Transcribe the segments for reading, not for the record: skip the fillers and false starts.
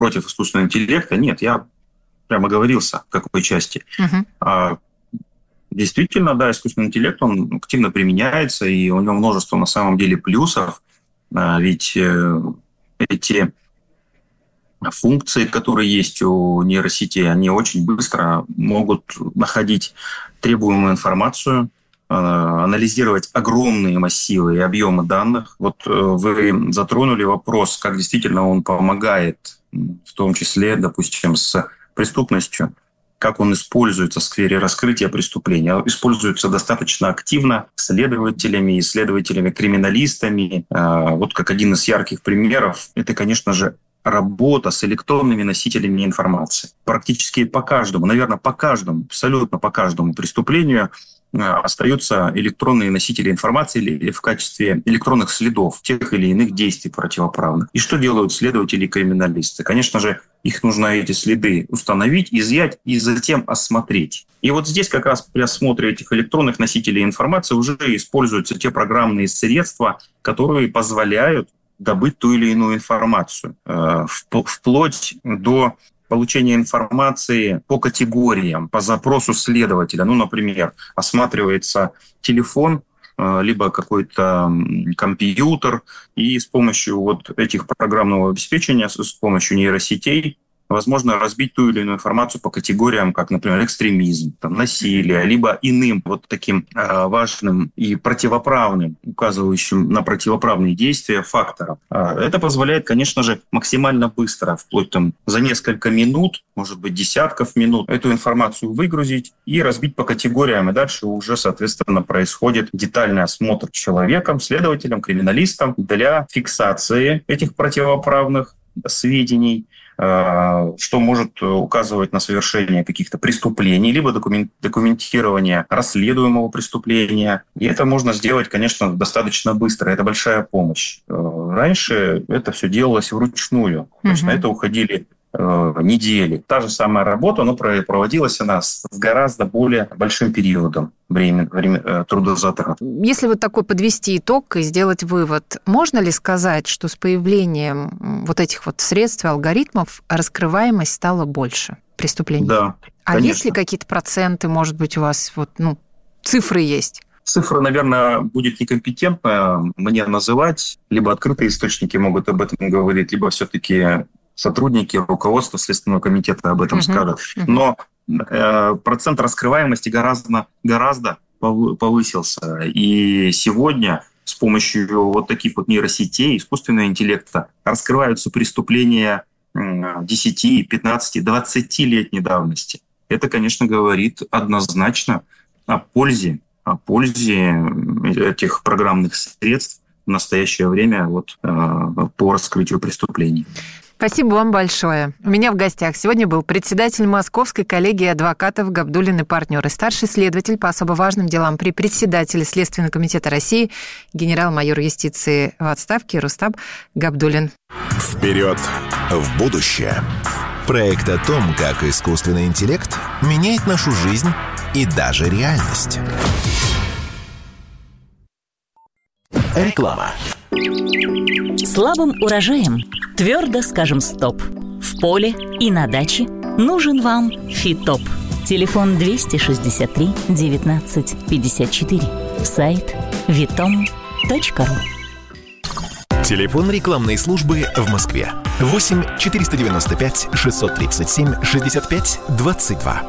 против искусственного интеллекта. Нет, я прямо оговорился, в какой части. Действительно, да, искусственный интеллект, он активно применяется, и у него множество на самом деле плюсов. Ведь эти функции, которые есть у нейросетей, они очень быстро могут находить требуемую информацию, анализировать огромные массивы и объемы данных. Вот вы затронули вопрос, как действительно он помогает, в том числе, допустим, с преступностью, как он используется в сфере раскрытия преступления. Используется достаточно активно исследователями, криминалистами. Вот как один из ярких примеров, это, конечно же, работа с электронными носителями информации. Практически по каждому, абсолютно по каждому преступлению остаются электронные носители информации или в качестве электронных следов тех или иных действий противоправных. И что делают следователи и криминалисты? Конечно же, их нужно эти следы установить, изъять и затем осмотреть. И вот здесь как раз при осмотре этих электронных носителей информации уже используются те программные средства, которые позволяют добыть ту или иную информацию, вплоть до получения информации по категориям, по запросу следователя. Например, осматривается телефон, либо какой-то компьютер, и с помощью вот этих программного обеспечения, с помощью нейросетей возможно разбить ту или иную информацию по категориям, как, например, экстремизм, насилие, либо иным вот таким важным и противоправным, указывающим на противоправные действия факторам. Это позволяет, конечно же, максимально быстро, вплоть за несколько минут, может быть, десятков минут, эту информацию выгрузить и разбить по категориям. И дальше уже, соответственно, происходит детальный осмотр человеком, следователем, криминалистом для фиксации этих противоправных сведений, что может указывать на совершение каких-то преступлений, либо документирование расследуемого преступления. И это можно сделать, конечно, достаточно быстро. Это большая помощь. Раньше это все делалось вручную. То есть на это уходили недели. Та же самая работа, но проводилась она с гораздо более большим периодом времени трудозатрат. Если вот такой подвести итог и сделать вывод, можно ли сказать, что с появлением вот этих вот средств и алгоритмов раскрываемость стала больше преступлений? Да, А конечно. есть ли какие-то проценты, может быть, у вас цифры есть? Цифры, наверное, будет некомпетентно мне называть. Либо открытые источники могут об этом говорить, либо все-таки сотрудники, руководство Следственного комитета об этом скажут. Но процент раскрываемости гораздо повысился. И сегодня с помощью вот таких вот нейросетей, искусственного интеллекта раскрываются преступления 10, 15, 20-летней давности. Это, конечно, говорит однозначно о пользе этих программных средств в настоящее время по раскрытию преступлений. Спасибо вам большое. У меня в гостях сегодня был председатель Московской коллегии адвокатов Габдуллин и партнеры, старший следователь по особо важным делам при председателе Следственного комитета России, генерал-майор юстиции в отставке Рустам Габдуллин. Вперед в будущее. Проект о том, как искусственный интеллект меняет нашу жизнь и даже реальность. Реклама. Слабым урожаем твердо скажем «стоп». В поле и на даче нужен вам Фитоп. Телефон 263 19 54. Сайт vitom.ru. Телефон рекламной службы в Москве 8 495 637 65 22.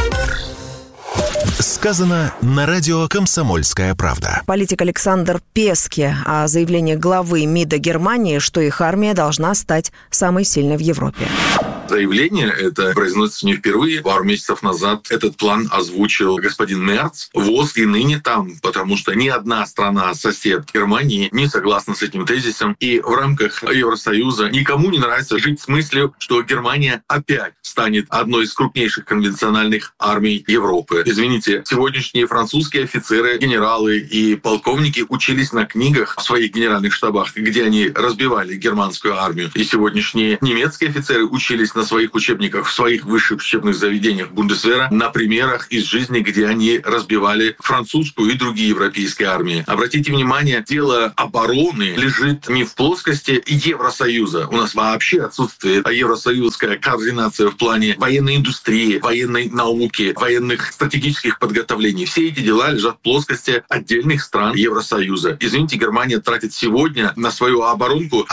Сказано на радио «Комсомольская правда». Политик Александр Песке о заявлении главы МИДа Германии, что их армия должна стать самой сильной в Европе. Заявление это произносится не впервые. Пару месяцев назад этот план озвучил господин Мерц. ВОЗ и ныне там, потому что ни одна страна-сосед Германии не согласна с этим тезисом. И в рамках Евросоюза никому не нравится жить с мыслью, что Германия опять станет одной из крупнейших конвенциональных армий Европы. Извините, сегодняшние французские офицеры, генералы и полковники учились на книгах в своих генеральных штабах, где они разбивали германскую армию. И сегодняшние немецкие офицеры учились на на своих учебниках, в своих высших учебных заведениях Бундесвера на примерах из жизни, где они разбивали французскую и другие европейские армии. Обратите внимание, дело обороны лежит не в плоскости Евросоюза. У нас вообще отсутствует евросоюзская координация в плане военной индустрии, военной науки, военных стратегических подготовлений. Все эти дела лежат в плоскости отдельных стран Евросоюза. Извините, Германия тратит сегодня на свою оборонку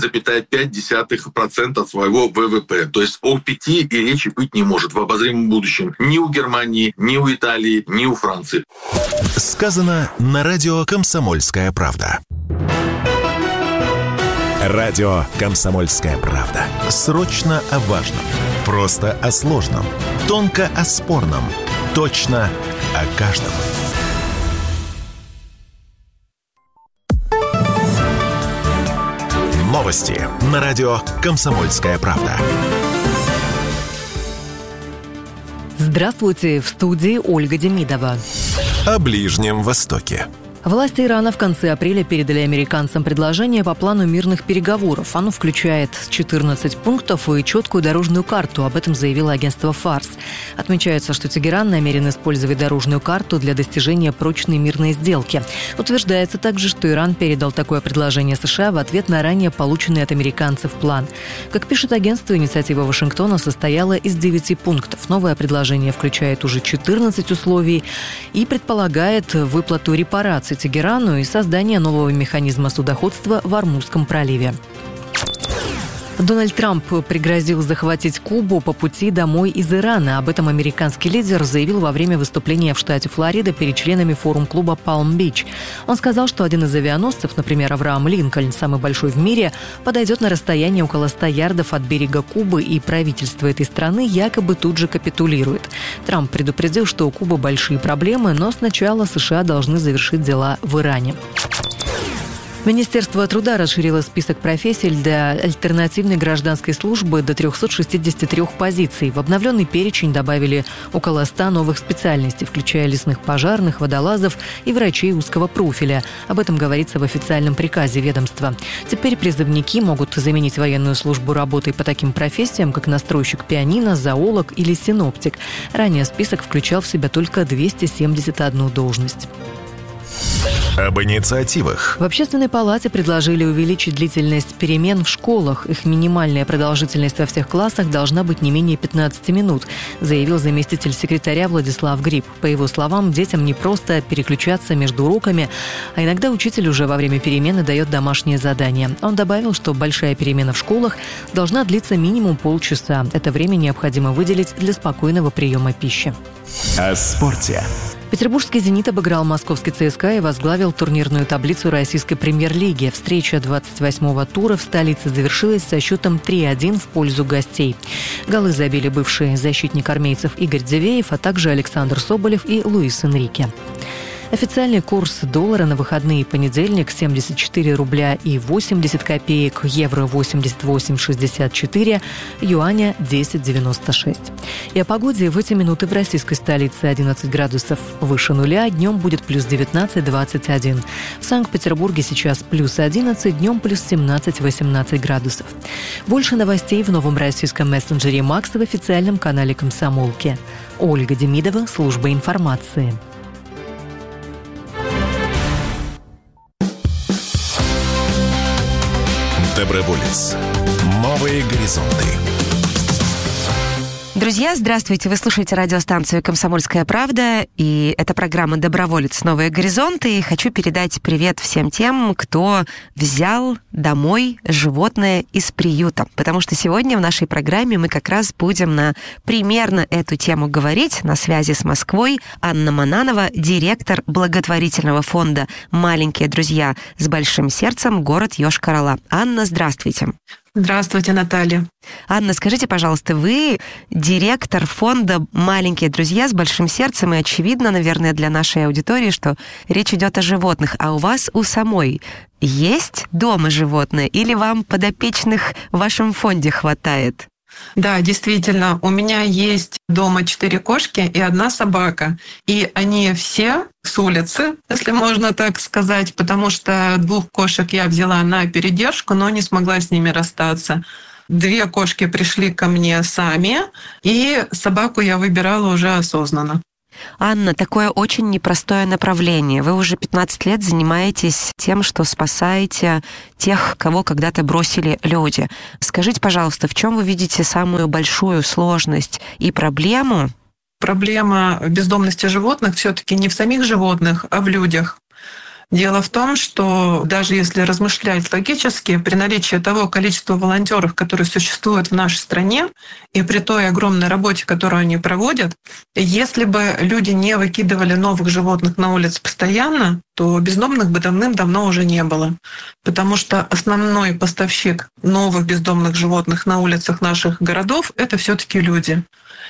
1,5% от своего ВВП. То есть о 5 и речи быть не может в обозримом будущем. Ни у Германии, ни у Италии, ни у Франции. Сказано на радио «Комсомольская правда». Радио «Комсомольская правда». Срочно о важном. Просто о сложном. Тонко о спорном. Точно о каждом. Новости на радио «Комсомольская правда». Здравствуйте, в студии Ольга Демидова. О Ближнем Востоке. Власти Ирана в конце апреля передали американцам предложение по плану мирных переговоров. Оно включает 14 пунктов и четкую дорожную карту. Об этом заявило агентство «Фарс». Отмечается, что Тегеран намерен использовать дорожную карту для достижения прочной мирной сделки. Утверждается также, что Иран передал такое предложение США в ответ на ранее полученный от американцев план. Как пишет агентство, инициатива Вашингтона состояла из 9 пунктов. Новое предложение включает уже 14 условий и предполагает выплату репараций Тегерану и создание нового механизма судоходства в Ормузском проливе. Дональд Трамп пригрозил захватить Кубу по пути домой из Ирана. Об этом американский лидер заявил во время выступления в штате Флорида перед членами форум-клуба Палм-Бич. Он сказал, что один из авианосцев, например, Авраам Линкольн, самый большой в мире, подойдет на расстояние около 100 ярдов от берега Кубы, и правительство этой страны якобы тут же капитулирует. Трамп предупредил, что у Кубы большие проблемы, но сначала США должны завершить дела в Иране. Министерство труда расширило список профессий для альтернативной гражданской службы до 363 позиций. В обновленный перечень добавили около 100 новых специальностей, включая лесных пожарных, водолазов и врачей узкого профиля. Об этом говорится в официальном приказе ведомства. Теперь призывники могут заменить военную службу работой по таким профессиям, как настройщик пианино, зоолог или синоптик. Ранее список включал в себя только 271 должность. Об инициативах. В Общественной палате предложили увеличить длительность перемен в школах. Их минимальная продолжительность во всех классах должна быть не менее 15 минут, заявил заместитель секретаря Владислав Гриб. По его словам, детям не просто переключаться между уроками, а иногда учитель уже во время перемены дает домашнее задание. Он добавил, что большая перемена в школах должна длиться минимум полчаса. Это время необходимо выделить для спокойного приема пищи. О спорте. Петербургский «Зенит» обыграл московский ЦСКА и возглавил турнирную таблицу российской премьер-лиги. Встреча 28-го тура в столице завершилась со счетом 3-1 в пользу гостей. Голы забили бывший защитник армейцев Игорь Дивеев, а также Александр Соболев и Луис Энрике. Официальный курс доллара на выходные понедельник 74 рубля и 80 копеек, евро 88,64, юаня 10,96. И о погоде в эти минуты в российской столице 11 градусов выше нуля, днем будет плюс 19-21. В Санкт-Петербурге сейчас плюс 11, днем плюс 17-18 градусов. Больше новостей в новом российском мессенджере Макс в официальном канале «Комсомолки». Ольга Демидова, служба информации. Доброволец. Новые горизонты. Друзья, здравствуйте! Вы слушаете радиостанцию «Комсомольская правда», и это программа «Доброволец. Новые горизонты». И хочу передать привет всем тем, кто взял домой животное из приюта. Потому что сегодня в нашей программе мы как раз будем на примерно эту тему говорить. На связи с Москвой Анна Мананова, директор благотворительного фонда «Маленькие друзья с большим сердцем», город Йошкар-Ола. Анна, здравствуйте! Здравствуйте, Наталья. Анна, скажите, пожалуйста, вы директор фонда «Маленькие друзья с большим сердцем», и очевидно, наверное, для нашей аудитории, что речь идет о животных, а у вас у самой есть дома животное или вам подопечных в вашем фонде хватает? Да, действительно, у меня есть дома 4 кошки и 1 собака. И они все с улицы, если можно так сказать, потому что 2 кошек я взяла на передержку, но не смогла с ними расстаться. 2 кошки пришли ко мне сами, и собаку я выбирала уже осознанно. Анна, такое очень непростое направление. Вы уже 15 лет занимаетесь тем, что спасаете тех, кого когда-то бросили люди. Скажите, пожалуйста, в чем вы видите самую большую сложность и проблему? Проблема бездомности животных все-таки не в самих животных, а в людях. Дело в том, что даже если размышлять логически, при наличии того количества волонтеров, которые существуют в нашей стране, и при той огромной работе, которую они проводят, если бы люди не выкидывали новых животных на улице постоянно, то бездомных бы давным-давно уже не было. Потому что основной поставщик новых бездомных животных на улицах наших городов — это все-таки люди.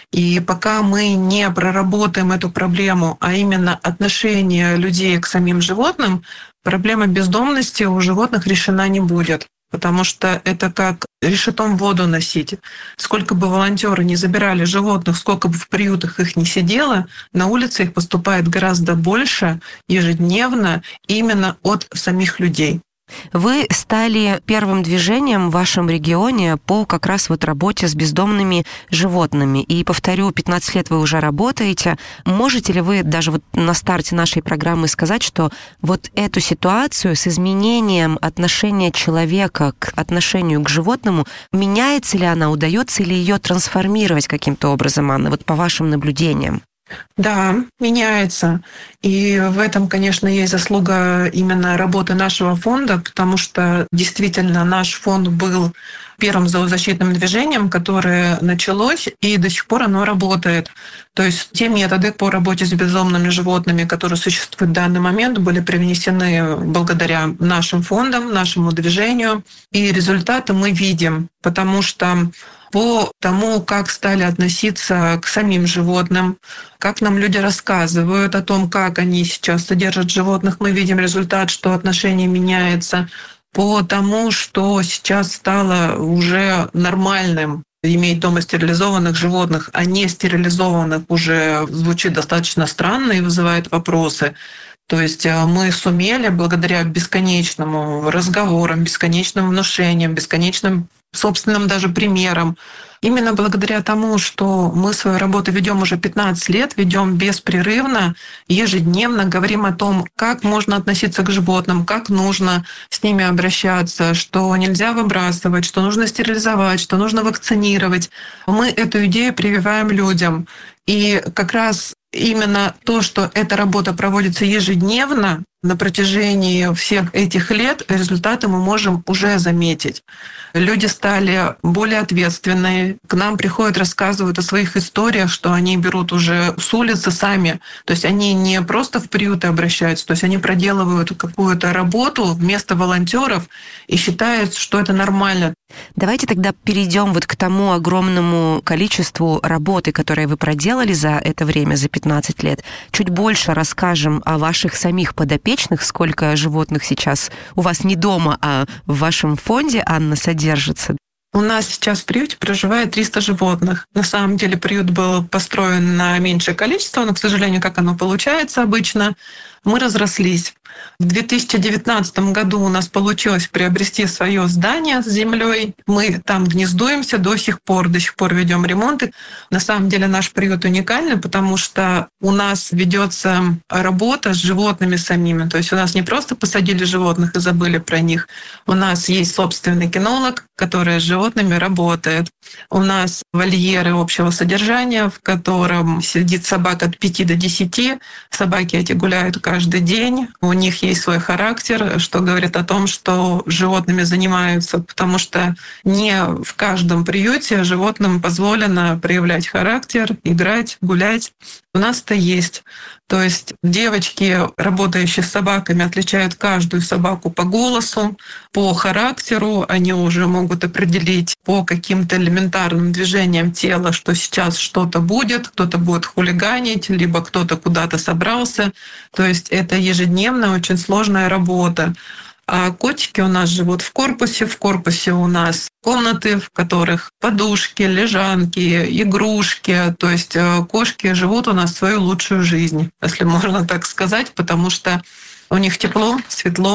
И пока мы не проработаем эту проблему, а именно отношение людей к самим животным, проблема бездомности у животных решена не будет. Потому что это как решетом воду носить. Сколько бы волонтеры не забирали животных, сколько бы в приютах их не сидело, на улице их поступает гораздо больше ежедневно именно от самих людей. Вы стали первым движением в вашем регионе по как раз вот работе с бездомными животными. И, повторю, 15 лет вы уже работаете. Можете ли вы даже вот на старте нашей программы сказать, что вот эту ситуацию с изменением отношения человека к отношению к животному, меняется ли она, удается ли ее трансформировать каким-то образом, Анна, вот по вашим наблюдениям? Да, меняется. И в этом, конечно, есть заслуга именно работы нашего фонда, потому что действительно наш фонд был первым зоозащитным движением, которое началось, и до сих пор оно работает. То есть те методы по работе с бездомными животными, которые существуют в данный момент, были привнесены благодаря нашим фондам, нашему движению. И результаты мы видим, потому что по тому, как стали относиться к самим животным, как нам люди рассказывают о том, как они сейчас содержат животных, мы видим результат, что отношение меняется. По тому, что сейчас стало уже нормальным иметь дома стерилизованных животных, а не стерилизованных, уже звучит достаточно странно и вызывает вопросы. То есть мы сумели благодаря бесконечным разговорам, бесконечным внушениям, бесконечным собственным даже примерам, именно благодаря тому, что мы свою работу ведем уже 15 лет, ведем беспрерывно, ежедневно, говорим о том, как можно относиться к животным, как нужно с ними обращаться, что нельзя выбрасывать, что нужно стерилизовать, что нужно вакцинировать. Мы эту идею прививаем людям. И как раз именно то, что эта работа проводится ежедневно, на протяжении всех этих лет результаты мы можем уже заметить. Люди стали более ответственные, к нам приходят, рассказывают о своих историях, что они берут уже с улицы сами. То есть они не просто в приюты обращаются, то есть они проделывают какую-то работу вместо волонтеров и считают, что это нормально. Давайте тогда перейдем вот к тому огромному количеству работы, которое вы проделали за это время, за 15 лет. Чуть больше расскажем о ваших самих подопечных, сколько животных сейчас у вас не дома, а в вашем фонде, Анна, содержится. У нас сейчас в приюте проживает 300 животных. На самом деле приют был построен на меньшее количество, но, к сожалению, как оно получается обычно, мы разрослись. В 2019 году у нас получилось приобрести свое здание с землей. Мы там гнездуемся до сих пор ведем ремонты. На самом деле наш приют уникальный, потому что у нас ведется работа с животными самими. То есть у нас не просто посадили животных и забыли про них. У нас есть собственный кинолог, который с животными работает. У нас вольеры общего содержания, в котором сидит собак от 5 до 10. Собаки эти гуляют каждый день. У них есть свой характер, что говорит о том, что животными занимаются, потому что не в каждом приюте животным позволено проявлять характер, играть, гулять. У нас это есть. То есть девочки, работающие с собаками, отличают каждую собаку по голосу, по характеру. Они уже могут определить по каким-то элементарным движениям тела, что сейчас что-то будет, кто-то будет хулиганить, либо кто-то куда-то собрался. То есть это ежедневная, очень сложная работа. А котики у нас живут в корпусе. В корпусе у нас комнаты, в которых подушки, лежанки, игрушки. То есть кошки живут у нас свою лучшую жизнь, если можно так сказать, потому что у них тепло, светло.